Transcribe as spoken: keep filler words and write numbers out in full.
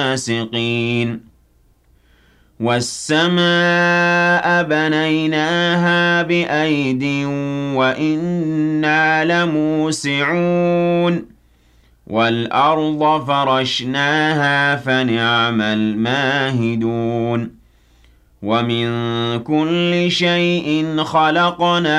فاسقين والسماء بنيناها بأيد وإنا لموسعون والأرض فرشناها فنعم الماهدون ومن كل شيء خلقنا